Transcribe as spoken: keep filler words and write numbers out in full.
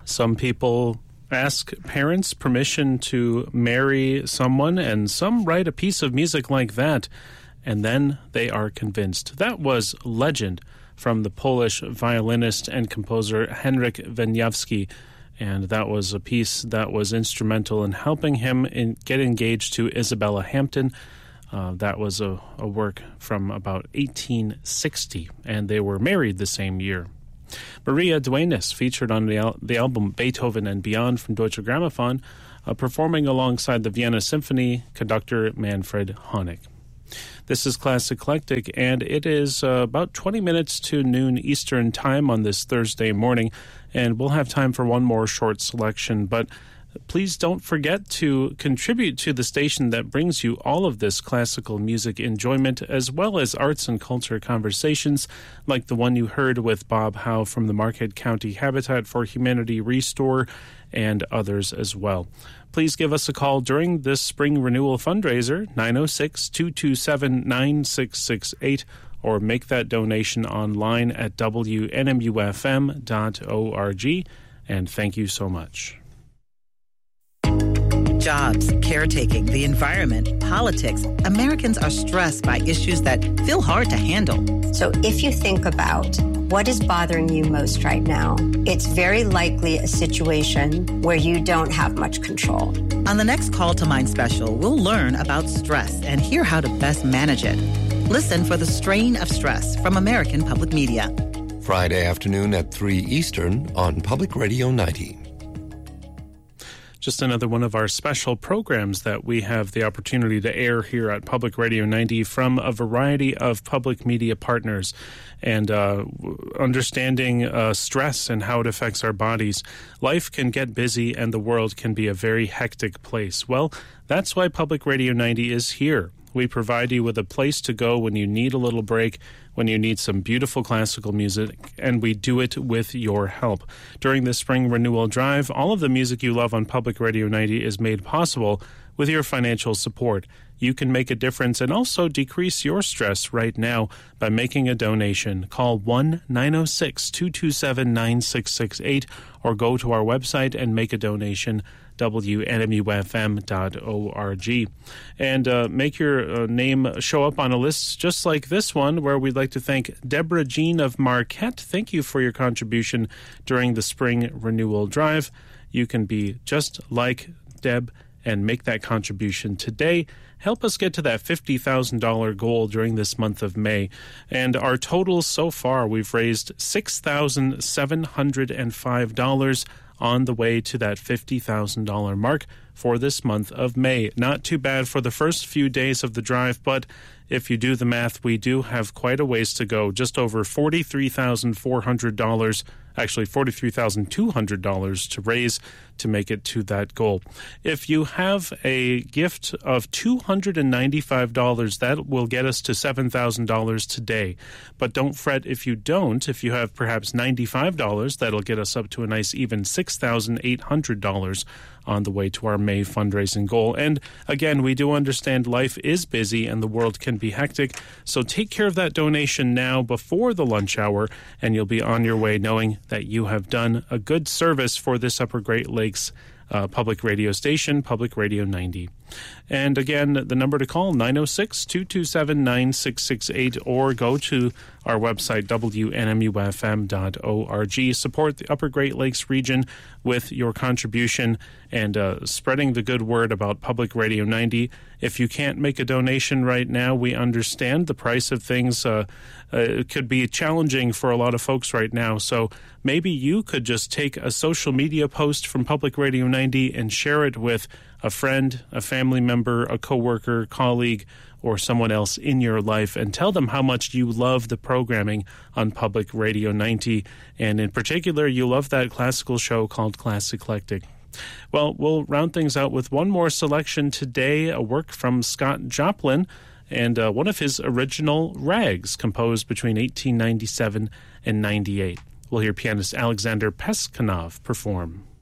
Some people ask parents permission to marry someone, and some write a piece of music like that, and then they are convinced. That was Legend from the Polish violinist and composer Henryk Wieniawski, and that was a piece that was instrumental in helping him in, get engaged to Isabella Hampton. Uh, that was a, a work from about eighteen sixty, and they were married the same year. Maria Duenas featured on the, al- the album Beethoven and Beyond from Deutsche Grammophon, uh, performing alongside the Vienna Symphony conductor Manfred Honeck. This is Classic Eclectic, and it is uh, about twenty minutes to noon Eastern Time on this Thursday morning, and we'll have time for one more short selection, but please don't forget to contribute to the station that brings you all of this classical music enjoyment, as well as arts and culture conversations like the one you heard with Bob Howe from the Marquette County Habitat for Humanity Restore, and others as well. Please give us a call during this spring renewal fundraiser, nine oh six, two two seven, nine six six eight, or make that donation online at W N M U F M dot org. And thank you so much. Jobs, caretaking, the environment, politics. Americans are stressed by issues that feel hard to handle. So if you think about what is bothering you most right now, it's very likely a situation where you don't have much control. On the next Call to Mind special, we'll learn about stress and hear how to best manage it. Listen for The Strain of Stress from American Public Media. Friday afternoon at three Eastern on Public Radio ninety. Just another one of our special programs that we have the opportunity to air here at Public Radio ninety from a variety of public media partners, and uh, understanding uh, stress and how it affects our bodies. Life can get busy and the world can be a very hectic place. Well, that's why Public Radio ninety is here. We provide you with a place to go when you need a little break, when you need some beautiful classical music, and we do it with your help. During this spring renewal drive, all of the music you love on Public Radio ninety is made possible with your financial support. You can make a difference and also decrease your stress right now by making a donation. Call one nine oh six, two two seven, nine six six eight or go to our website and make a donation, W N M U F M dot org. And uh, make your uh, name show up on a list just like this one, where we'd like to thank Deborah Jean of Marquette. Thank you for your contribution during the spring renewal drive. You can be just like Deb and make that contribution today. Help us get to that fifty thousand dollars goal during this month of May. And our totals so far, we've raised six thousand seven hundred five dollars on the way to that fifty thousand dollars mark for this month of May. Not too bad for the first few days of the drive, but if you do the math, we do have quite a ways to go, just over forty-three thousand four hundred dollars, actually forty-three thousand two hundred dollars to raise to make it to that goal. If you have a gift of two hundred ninety-five dollars, that will get us to seven thousand dollars today. But don't fret if you don't. If you have perhaps ninety-five dollars, that'll get us up to a nice even six thousand eight hundred dollars on the way to our May fundraising goal. And again, we do understand life is busy and the world can be hectic, so take care of that donation now before the lunch hour, and you'll be on your way knowing that you have done a good service for this Upper Great Lakes uh, public radio station, Public Radio ninety. And again, the number to call, nine oh six, two two seven, nine six six eight, or go to our website, W N M U F M dot org. Support the Upper Great Lakes region with your contribution and uh, spreading the good word about Public Radio ninety. If you can't make a donation right now, we understand the price of things uh, uh, it could be challenging for a lot of folks right now. So maybe you could just take a social media post from Public Radio ninety and share it with a friend, a family member, a coworker, colleague, or someone else in your life, and tell them how much you love the programming on Public Radio ninety, and in particular, you love that classical show called Classic Eclectic. Well, we'll round things out with one more selection today, a work from Scott Joplin, and uh, one of his original rags, composed between eighteen ninety-seven and ninety-eight. We'll hear pianist Alexander Peskanov perform.